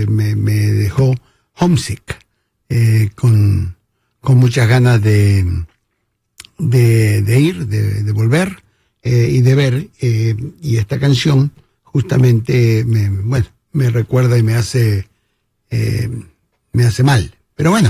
me dejó homesick, con muchas ganas de ir, de volver y de ver, y esta canción justamente me recuerda y me hace mal. Pero bueno,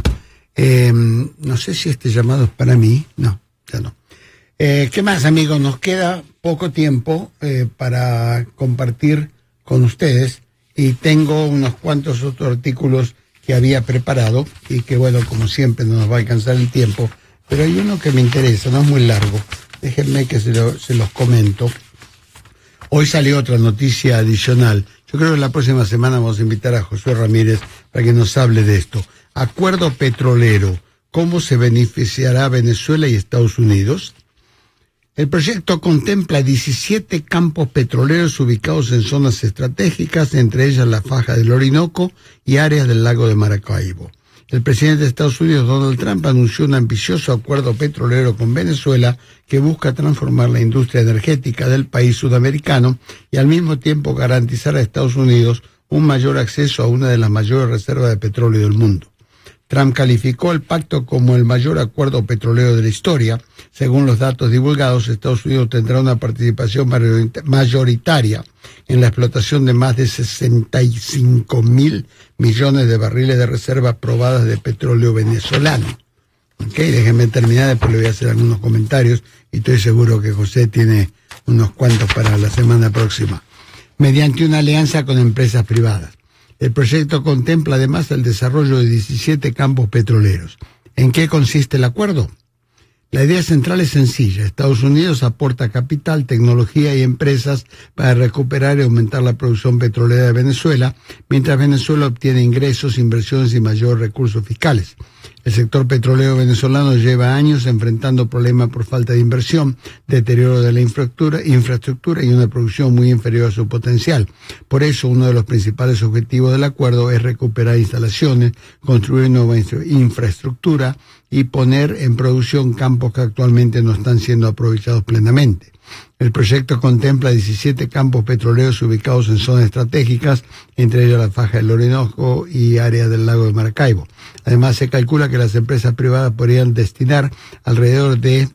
no sé si este llamado es para mí. No, ya no. ¿Qué más, amigos? Nos queda poco tiempo para compartir con ustedes, y tengo unos cuantos otros artículos que había preparado y que, bueno, como siempre no nos va a alcanzar el tiempo, pero hay uno que me interesa, no es muy largo. Déjenme que se los comento. Hoy salió otra noticia adicional. Yo creo que la próxima semana vamos a invitar a Josué Ramírez para que nos hable de esto. Acuerdo petrolero, ¿cómo se beneficiará Venezuela y Estados Unidos? El proyecto contempla 17 campos petroleros ubicados en zonas estratégicas, entre ellas la faja del Orinoco y áreas del lago de Maracaibo. El presidente de Estados Unidos, Donald Trump, anunció un ambicioso acuerdo petrolero con Venezuela que busca transformar la industria energética del país sudamericano y al mismo tiempo garantizar a Estados Unidos un mayor acceso a una de las mayores reservas de petróleo del mundo. Trump calificó el pacto como el mayor acuerdo petrolero de la historia. Según los datos divulgados, Estados Unidos tendrá una participación mayoritaria en la explotación de más de 65.000 millones de barriles de reservas probadas de petróleo venezolano. Ok, déjenme terminar, después le voy a hacer algunos comentarios y estoy seguro que José tiene unos cuantos para la semana próxima. Mediante una alianza con empresas privadas. El proyecto contempla además el desarrollo de 17 campos petroleros. ¿En qué consiste el acuerdo? La idea central es sencilla. Estados Unidos aporta capital, tecnología y empresas para recuperar y aumentar la producción petrolera de Venezuela, mientras Venezuela obtiene ingresos, inversiones y mayores recursos fiscales. El sector petrolero venezolano lleva años enfrentando problemas por falta de inversión, deterioro de la infraestructura y una producción muy inferior a su potencial. Por eso, uno de los principales objetivos del acuerdo es recuperar instalaciones, construir nueva infraestructura y poner en producción campos que actualmente no están siendo aprovechados plenamente. El proyecto contempla 17 campos petroleros ubicados en zonas estratégicas, entre ellas la faja del Orinoco y áreas del lago de Maracaibo. Además, se calcula que las empresas privadas podrían destinar alrededor de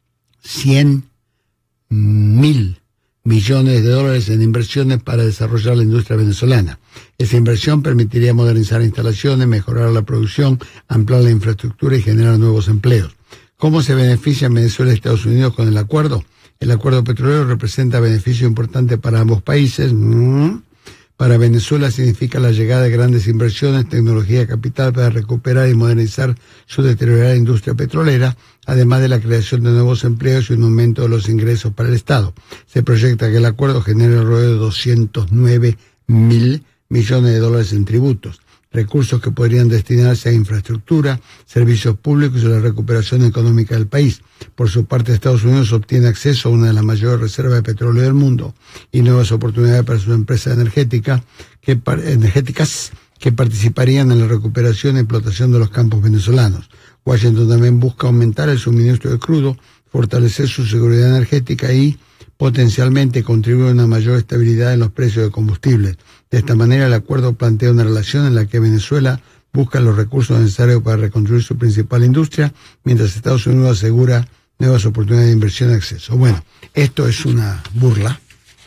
100.000 millones de dólares en inversiones para desarrollar la industria venezolana. Esa inversión permitiría modernizar instalaciones, mejorar la producción, ampliar la infraestructura y generar nuevos empleos. ¿Cómo se benefician Venezuela y Estados Unidos con el acuerdo? El acuerdo petrolero representa beneficio importante para ambos países. Para Venezuela significa la llegada de grandes inversiones, tecnología y capital para recuperar y modernizar su deteriorada industria petrolera, además de la creación de nuevos empleos y un aumento de los ingresos para el Estado. Se proyecta que el acuerdo genere alrededor de 209.000 millones de dólares en tributos, recursos que podrían destinarse a infraestructura, servicios públicos y a la recuperación económica del país. Por su parte, Estados Unidos obtiene acceso a una de las mayores reservas de petróleo del mundo y nuevas oportunidades para sus empresas energéticas que participarían en la recuperación y explotación de los campos venezolanos. Washington también busca aumentar el suministro de crudo, fortalecer su seguridad energética y potencialmente contribuir a una mayor estabilidad en los precios de combustibles. De esta manera, el acuerdo plantea una relación en la que Venezuela busca los recursos necesarios para reconstruir su principal industria, mientras Estados Unidos asegura nuevas oportunidades de inversión y acceso. Bueno, esto es una burla,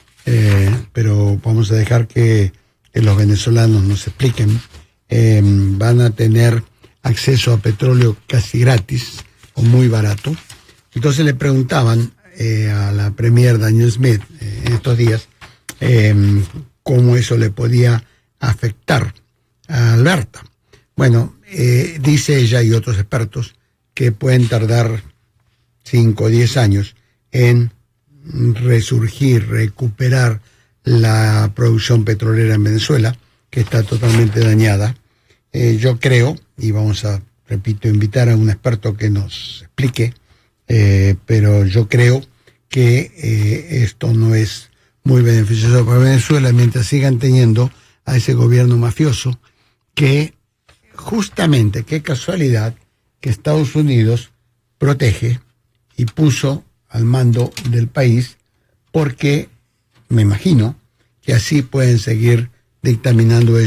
pero vamos a dejar que los venezolanos nos expliquen. Van a tener acceso a petróleo casi gratis o muy barato. Entonces le preguntaban a la premier Daniel Smith en estos días cómo eso le podía afectar a Alberta. Bueno, dice ella y otros expertos que pueden tardar 5 o 10 años en resurgir, recuperar la producción petrolera en Venezuela, que está totalmente dañada. Yo creo, y vamos a, repito, invitar a un experto que nos explique, pero yo creo que esto no es muy beneficioso para Venezuela mientras sigan teniendo a ese gobierno mafioso que justamente, qué casualidad, que Estados Unidos protege y puso al mando del país, porque me imagino que así pueden seguir dictaminando ellos